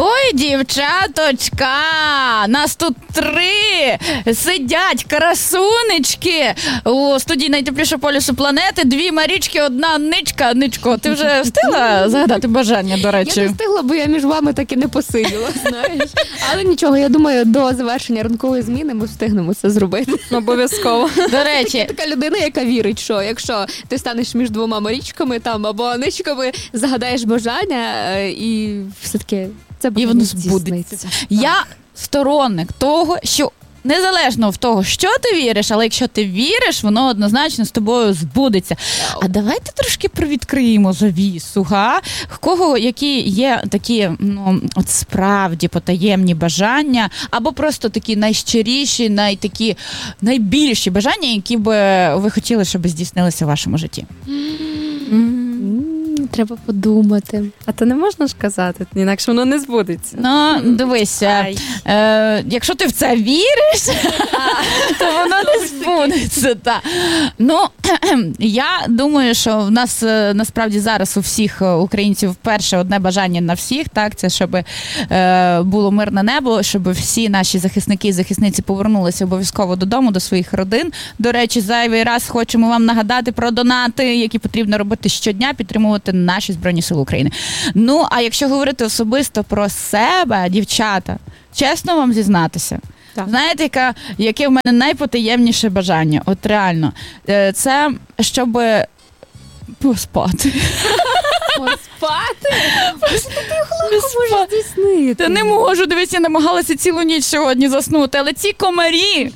Ой, дівчаточка, нас тут 3 сидять красунечки у студії найтеплішого полюсу планети. 2 Марічки, 1 Ничка. Ничко, ти вже встигла загадати бажання, до речі? Я не встигла, бо я між вами так і не посиділа, знаєш. Але нічого, я думаю, до завершення ранкової зміни ми встигнемо це зробити. Обов'язково. До речі, я така людина, яка вірить, що якщо ти станеш між 2 Марічками там або Ничками, загадаєш бажання і все-таки це буде збудеться. Я сторонник того, що незалежно від того, що ти віриш, але якщо ти віриш, воно однозначно з тобою збудеться. А давайте трошки привідкриємо завісу, га? В кого які є такі, от справді потаємні бажання, або просто такі найщиріші, найбільші бажання, які би ви хотіли, щоб здійснилися в вашому житті? Треба подумати. А то не можна ж казати, інакше воно не збудеться. Дивися, якщо ти в це віриш, то воно не збудеться. Я думаю, що в нас насправді зараз у всіх українців перше одне бажання на всіх, так, це щоб було мирне небо, щоб всі наші захисники і захисниці повернулися обов'язково додому, до своїх родин. До речі, зайвий раз хочемо вам нагадати про донати, які потрібно робити щодня, підтримувати наші Збройні Сили України. А якщо говорити особисто про себе, дівчата, чесно вам зізнатися, так. Знаєте, яке в мене найпотаємніше бажання? От реально. Це щоб поспати. Поспати? Просто ти хлопку можеш здійснити. Та не можу, дивись, я намагалася цілу ніч сьогодні заснути, але ці комарі...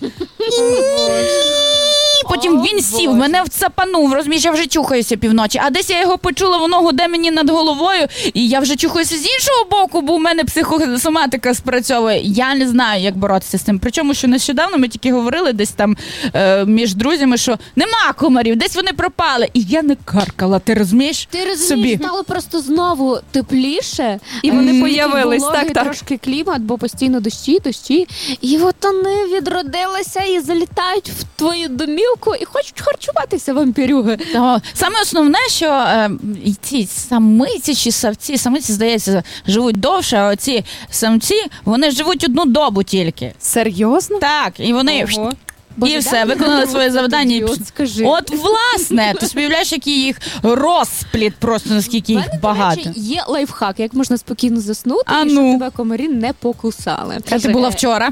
Потім він сів, мене вцапанув, розумієш, я вже чухаюся півночі. А десь я його почула, воно гуде мені над головою, і я вже чухаюся з іншого боку, бо у мене психосоматика спрацьовує. Я не знаю, як боротися з цим. Причому, що нещодавно ми тільки говорили десь там між друзями, що нема комарів, десь вони пропали. І я не каркала, ти розумієш? Ти розумієш, стало просто знову тепліше. І вони появились, так. Трошки клімат, бо постійно дощі. І от вони відродилися і залітають в твою домівку і хочуть харчуватися вампірюги. Саме основне, що ці самиці чи савці, самиці, здається, живуть довше, а оці самці, вони живуть 1 добу тільки. Серйозно? Так, і вони... І все, виконали своє завдання. От, власне, ти сподіваєш, який їх розплід, просто наскільки їх багато. До речі, є лайфхак, як можна спокійно заснути, і щоб тебе комарі не покусали. А ти була вчора?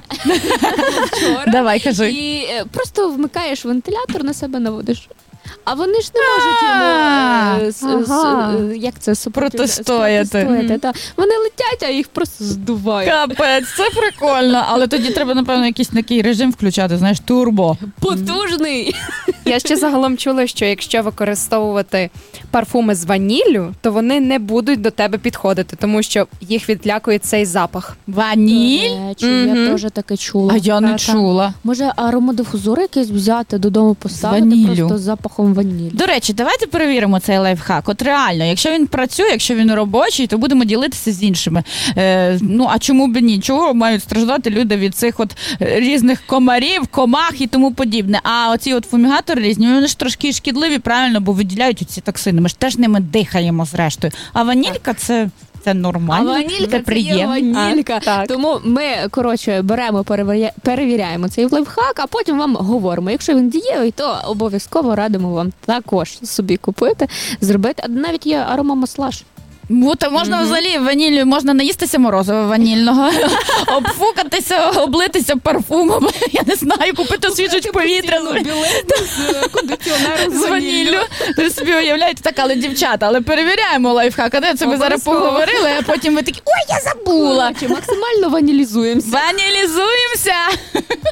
Давай, кажи. І просто вмикаєш вентилятор, на себе наводиш. А вони ж не можуть йому як це протистояти. Вони летять, а їх просто здувають. Капець, це прикольно. Але тоді треба, напевно, якийсь такий режим включати, знаєш, турбо. Потужний. Я ще загалом чула, що якщо використовувати парфуми з ваніллю, то вони не будуть до тебе підходити, тому що їх відлякує цей запах. Ваніль? Я теж таке чула. А я не чула. Може, аромадифузор якийсь взяти, додому поставити просто з запахом ванілі. До речі, давайте перевіримо цей лайфхак. От реально, якщо він працює, якщо він робочий, то будемо ділитися з іншими. А чому б ні? Чого мають страждати люди від цих от різних комарів, комах і тому подібне? А оці от фумігатори різні, вони ж трошки шкідливі, правильно, бо виділяють оці токсини. Ми ж теж ними дихаємо зрештою. А ванілька це нормально, а ванілька це приємно. Це є ванілька. Тому ми, беремо, перевіряємо цей лайфхак, а потім вам говоримо. Якщо він дієвий, то обов'язково радимо вам також собі купити, зробити. А навіть є аромамаслаж. То можна взагалі ваніллю, можна наїстися морозива ванільного, обфукатися, облитися парфумом, я не знаю, купити свіжуть повітря з кондиціонером з ваніллю. Ви собі уявляєте, так, але дівчата, але перевіряємо лайфхак, а де це ми зараз поговорили, а потім ви такі, ой, я забула. Максимально ванілізуємося. Ванілізуємося!